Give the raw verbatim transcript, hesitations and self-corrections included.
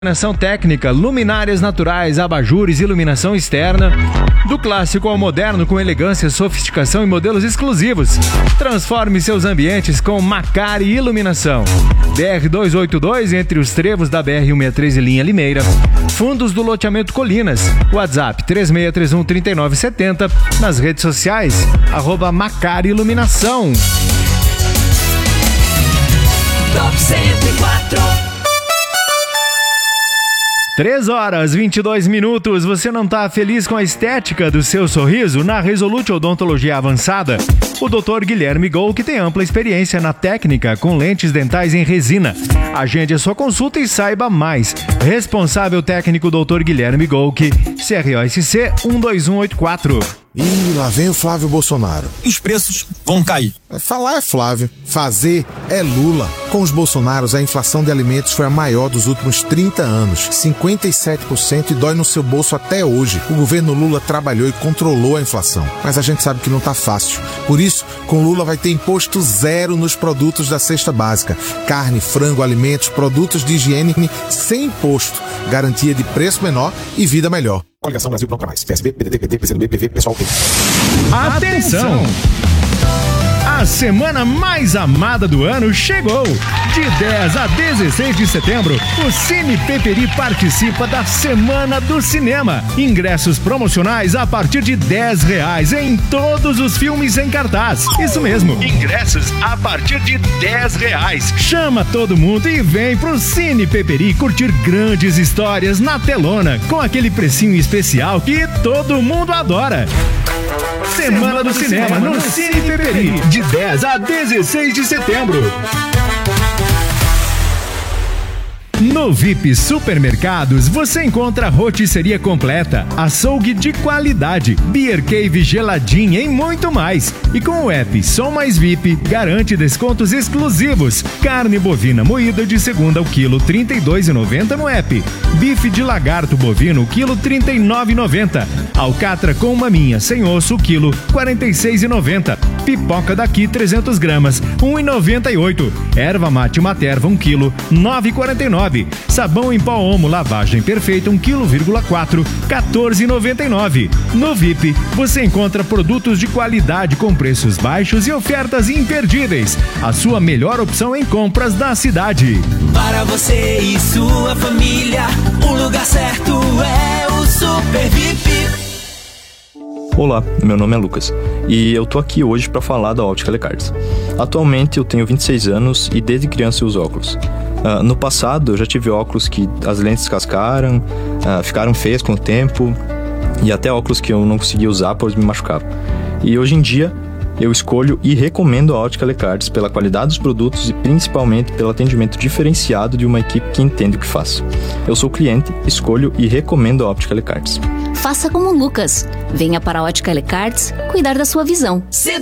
Iluminação técnica, luminárias naturais, abajures, iluminação externa. Do clássico ao moderno com elegância, sofisticação e modelos exclusivos. Transforme seus ambientes com Macari Iluminação. B R duzentos e oitenta e dois, entre os trevos da B R cento e sessenta e três e linha Limeira. Fundos do loteamento Colinas. WhatsApp três seis três um, três nove sete zero. Nas redes sociais, arroba Macari Iluminação. Top cento e quatro. três horas e vinte e dois minutos. Você não está feliz com a estética do seu sorriso? Na Resolute Odontologia Avançada, o doutor Guilherme Gol, que tem ampla experiência na técnica com lentes dentais em resina. Agende a sua consulta e saiba mais. Responsável técnico doutor Guilherme Gol, C R O S C um dois um oito quatro. Ih, lá vem o Flávio Bolsonaro. Os preços vão cair. Falar é Flávio, fazer é Lula. Com os Bolsonaros, a inflação de alimentos foi a maior dos últimos trinta anos, cinquenta e sete por cento, e dói no seu bolso até hoje. O governo Lula trabalhou e controlou a inflação, mas a gente sabe que não tá fácil. Por isso, com Lula vai ter imposto zero nos produtos da cesta básica. Carne, frango, alimentos, produtos de higiene sem imposto. Garantia de preço menor e vida melhor. Coligação Brasil Pronto Mais. P S B, P D T, P D, P C do B, P V, Pessoal tem. Atenção! A semana mais amada do ano chegou! De dez a dezesseis de setembro, o Cine Peperi participa da Semana do Cinema. Ingressos promocionais a partir de dez reais em todos os filmes em cartaz. Isso mesmo, ingressos a partir de dez reais. Chama todo mundo e vem pro Cine Peperi curtir grandes histórias na telona, com aquele precinho especial que todo mundo adora. Semana do Cinema no Cine Peperi, de dez a dezesseis de setembro. No V I P Supermercados, você encontra rotisseria completa, açougue de qualidade, beer cave geladinha e muito mais. E com o app Som Mais V I P, garante descontos exclusivos. Carne bovina moída de segunda ao quilo, trinta e dois reais e noventa centavos no app. Bife de lagarto bovino, quilo, trinta e nove reais e noventa centavos. Alcatra com maminha sem osso, quilo, quarenta e seis reais e noventa centavos. Pipoca daqui, trezentas gramas, um real e noventa e oito centavos. Erva mate materva, um quilo, nove reais e quarenta e nove centavos. Sabão em pó Omo, lavagem perfeita, um vírgula quatro quilo, quatorze reais e noventa e nove centavos. No V I P, você encontra produtos de qualidade com preços baixos e ofertas imperdíveis. A sua melhor opção em compras da cidade. Para você e sua família, o lugar certo é o Super V I P. Olá, meu nome é Lucas e eu tô aqui hoje para falar da Ótica Lecartes. Atualmente eu tenho vinte e seis anos e desde criança eu uso óculos. Uh, no passado eu já tive óculos que as lentes cascaram, uh, ficaram feias com o tempo e até óculos que eu não conseguia usar pois me machucavam. E hoje em dia eu escolho e recomendo a Ótica Lecartes pela qualidade dos produtos e principalmente pelo atendimento diferenciado de uma equipe que entende o que faz. Eu sou cliente, escolho e recomendo a Ótica Lecartes. Faça como o Lucas. Venha para a Ótica Lecartes cuidar da sua visão.